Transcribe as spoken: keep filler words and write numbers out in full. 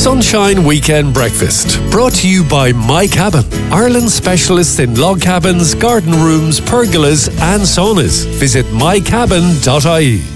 Sunshine Weekend Breakfast, brought to you by My Cabin, Ireland's specialist in log cabins, garden rooms, pergolas and saunas. Visit my cabin dot I E.